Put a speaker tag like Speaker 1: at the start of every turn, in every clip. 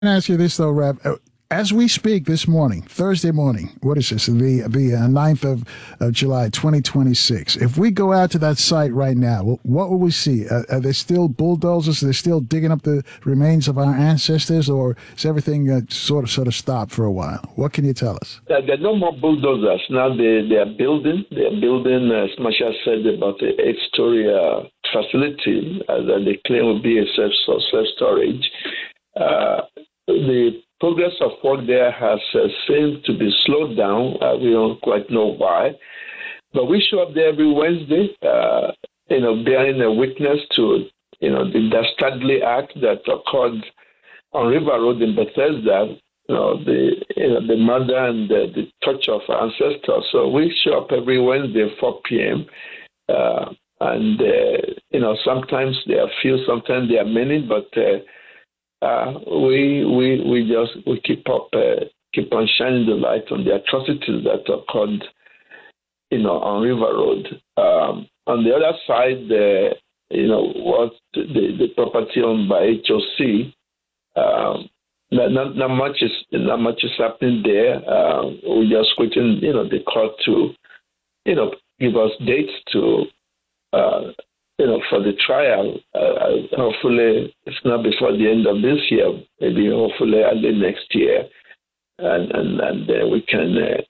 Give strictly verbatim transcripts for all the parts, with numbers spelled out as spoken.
Speaker 1: ask you this, though, Rev. Uh, As we speak this morning, Thursday morning, what is this, the, the uh, ninth of, of July, twenty twenty-six, if we go out to that site right now, wh- what will we see? Uh, are there still bulldozers? Are they still digging up the remains of our ancestors, or is everything uh, sort of sort of stopped for a while? What can you tell us?
Speaker 2: Uh, there are no more bulldozers. Now they, they are building. They are building, uh, as Masha said, about the eight-story uh, facility uh, that they claim will be a self self-storage. Uh, the progress of work there has uh, seemed to be slowed down. Uh, we don't quite know why. But we show up there every Wednesday, uh, you know, bearing a witness to, you know, the dastardly act that occurred on River Road in Bethesda, you know, the, you know, the murder and the, the torture of our ancestors. So we show up every Wednesday at four p.m., uh, and, uh, you know, sometimes there are few, sometimes there are many, but uh, Uh, we we we just we keep up uh, keep on shining the light on the atrocities that occurred, you know, on River Road. Um, on the other side, uh, you know, what the, the property owned by H O C, um, not, not not much is not much is happening there. Uh, we're just waiting, you know, the court to, you know, give us dates to. Uh, You know, for the trial, uh, hopefully it's not before the end of this year, maybe hopefully early next year, and and, and uh, we can uh,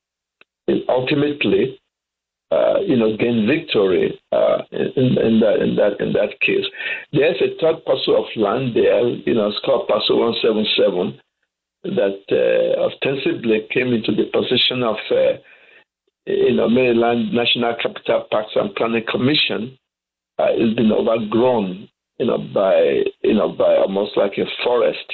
Speaker 2: ultimately, uh, you know, gain victory uh, in, in that in that in that case. There's a third parcel of land there, you know, it's called Parcel One Seven Seven, that uh, ostensibly came into the possession of, uh, you know, Maryland National Capital Parks and Planning Commission. Uh, it's been overgrown, you know, by you know by almost like a forest.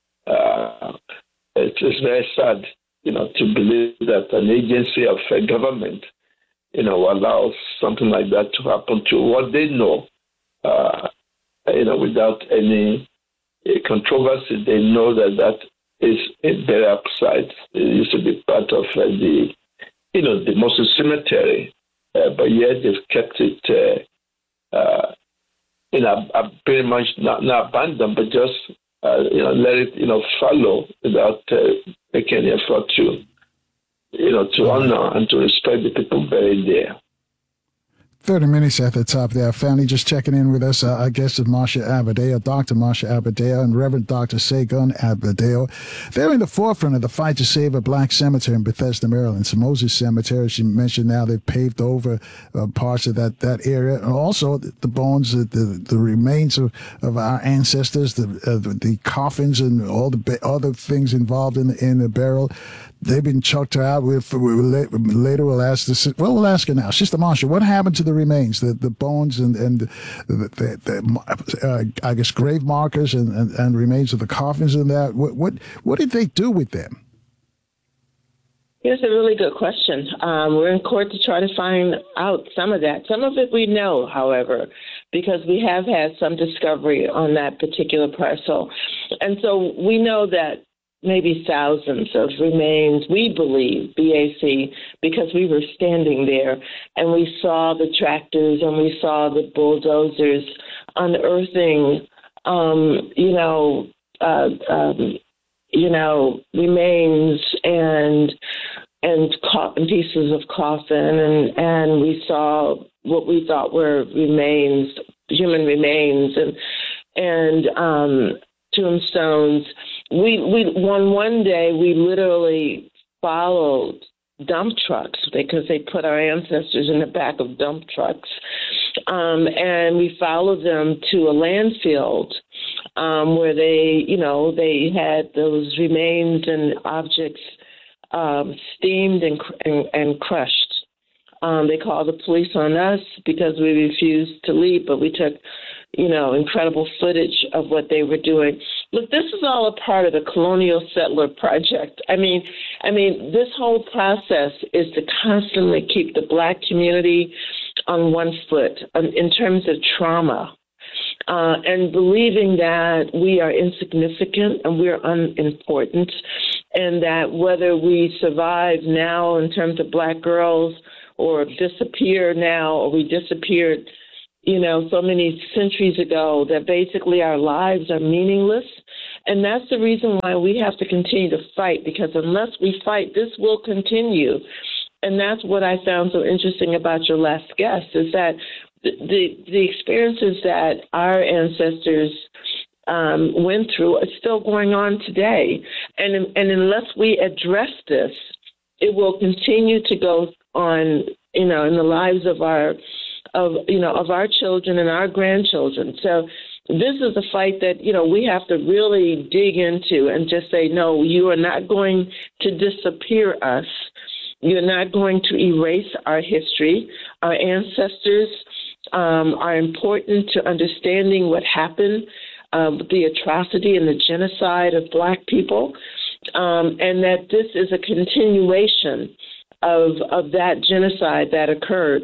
Speaker 2: Uh, it is very sad, you know, to believe that an agency of a government, you know, allows something like that to happen to what they know, uh, you know, without any controversy. They know that that is a burial site. It used to be part of uh, the, you know, the Moses Cemetery, uh, but yet they've kept it. Uh, Uh, you know, uh, pretty much not, not abandoned, but just, uh, you know, let it, you know, follow without uh, making any effort to, you know, to honor and to respect the people buried there.
Speaker 1: thirty minutes at the top there. Family just checking in with us. Uh, our guest is Marsha Abadeo, Doctor Marsha Abadeo, and Reverend Doctor Segun Abadeo. They're in the forefront of the fight to save a black cemetery in Bethesda, Maryland. So Moses Cemetery, as you mentioned, now they've paved over uh, parts of that, that area. And also the, the bones, the, the, the remains of, of our ancestors, the, uh, the the coffins and all the ba- other things involved in, in the burial. They've been chucked out. We'll, we'll, later we'll ask this. Well, we'll ask her now. Sister Marsha, what happened to the remains, the, the bones and, and the, the, the uh, I guess, grave markers and, and, and remains of the coffins and that? What, what what did they do with them?
Speaker 3: Here's a really good question. Um, we're in court to try to find out some of that. Some of it we know, however, because we have had some discovery on that particular parcel. And so we know that maybe thousands of remains, we believe, B A C, because we were standing there and we saw the tractors and we saw the bulldozers unearthing, um, you know, uh, um, you know, remains and and co- pieces of coffin, and, and we saw what we thought were remains, human remains, and and um, tombstones. We we one one day we literally followed dump trucks because they put our ancestors in the back of dump trucks, um, and we followed them to a landfill um, where they you know they had those remains and objects um, steamed and and, and crushed. Um, they called the police on us because we refused to leave, but we took, you know, incredible footage of what they were doing. Look, this is all a part of the colonial settler project. I mean, I mean, this whole process is to constantly keep the Black community on one foot um, in terms of trauma, uh, and believing that we are insignificant and we're unimportant, and that whether we survive now in terms of Black girls or disappear now, or we disappeared, you know, so many centuries ago, that basically our lives are meaningless And that's the reason why we have to continue to fight, because unless we fight, this will continue. And that's what I found so interesting about your last guest, is that the the, the experiences that our ancestors um, went through are still going on today. And, and unless we address this, it will continue to go on, you know, in the lives of our, of you know, of our children and our grandchildren. So this is a fight that, you know, we have to really dig into and just say, no, you are not going to disappear us. You're not going to erase our history. Our ancestors um, are important to understanding what happened, uh, the atrocity and the genocide of Black people, um, and that this is a continuation of of that genocide that occurred.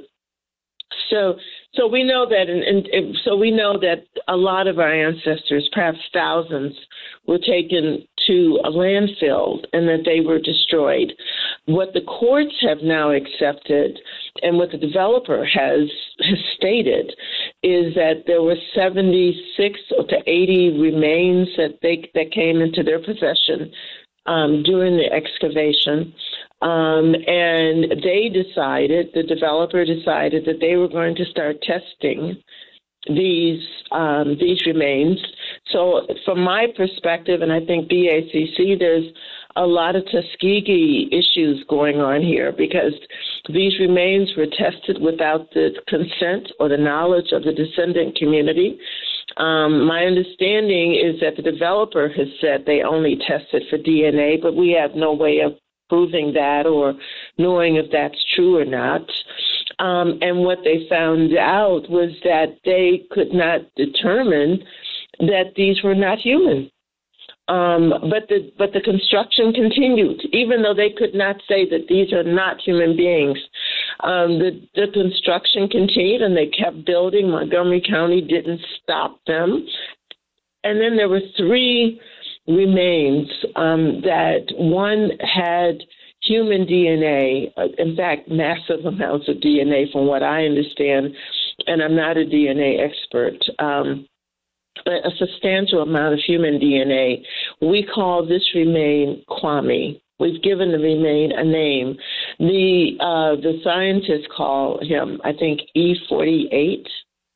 Speaker 3: So, so we know that, and, and so we know that a lot of our ancestors, perhaps thousands, were taken to a landfill and that they were destroyed. What the courts have now accepted, and what the developer has, has stated, is that there were seventy-six to eighty remains that they that came into their possession um, during the excavation. Um, and they decided, the developer decided that they were going to start testing these um, these remains. So from my perspective, and I think B A C C, there's a lot of Tuskegee issues going on here, because these remains were tested without the consent or the knowledge of the descendant community. Um, my understanding is that the developer has said they only tested for D N A, but we have no way of proving that or knowing if that's true or not. Um, and what they found out was that they could not determine that these were not human. Um, but the but the construction continued, even though they could not say that these are not human beings. Um, the, the construction continued, and they kept building. Montgomery County didn't stop them. And then there were three remains um, that one had human D N A, uh, in fact, massive amounts of D N A from what I understand, and I'm not a D N A expert, um, but a substantial amount of human D N A. We call this remain Kwame. We've given the remain a name. The uh, the scientists call him, I think, E forty-eight.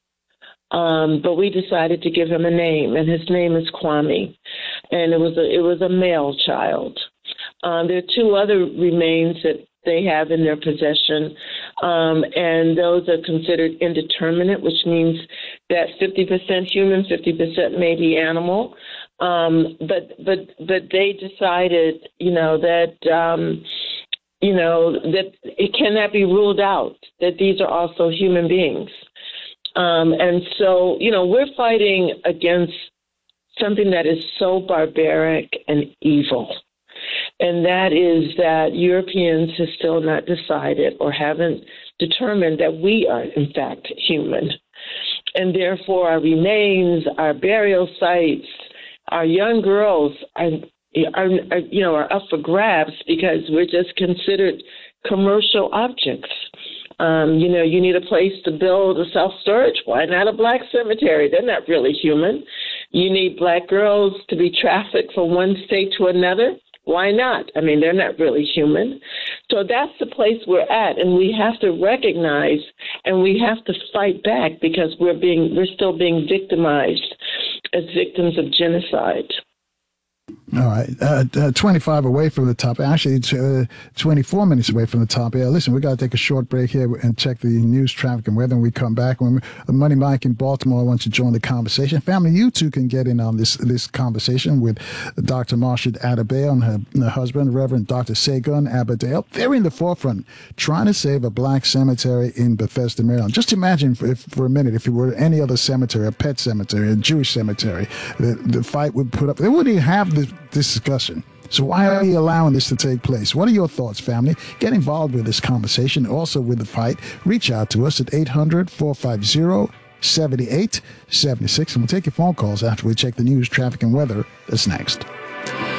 Speaker 3: Um, but we decided to give him a name, and his name is Kwame, and it was a, it was a male child. Um, there are two other remains that they have in their possession, um, and those are considered indeterminate, which means that fifty percent human, fifty percent maybe animal. Um, but but but they decided, you know, that um, you know that it cannot be ruled out that these are also human beings. Um, and so, you know, we're fighting against something that is so barbaric and evil. And that is that Europeans have still not decided or haven't determined that we are, in fact, human. And therefore, our remains, our burial sites, our young girls are, are, are you know, are up for grabs because we're just considered commercial objects. Um, you know, you need a place to build a self-storage. Why not a Black cemetery? They're not really human. You need Black girls to be trafficked from one state to another. Why not? I mean, they're not really human. So that's the place we're at, and we have to recognize and we have to fight back, because we're being we're still being victimized as victims of genocide.
Speaker 1: All right, uh, uh, twenty-five away from the top. Actually, it's uh, twenty-four minutes away from the top. Yeah, listen, we got to take a short break here and check the news, traffic, and weather. When we come back, when uh, Money Mike in Baltimore wants to join the conversation, family, you too can get in on this this conversation with Doctor Marsha Adebayo and her, her husband, Reverend Doctor Segun Adebayo. They're in the forefront trying to save a Black cemetery in Bethesda, Maryland. Just imagine for, if, for a minute if it were any other cemetery, a pet cemetery, a Jewish cemetery, the, the fight would put up. They wouldn't even have this discussion. So why are we allowing this to take place? What are your thoughts, family? Get involved with this conversation, also with the fight. Reach out to us at eight hundred, four five zero, seven eight seven six, and we'll take your phone calls after we check the news, traffic, and weather. That's next.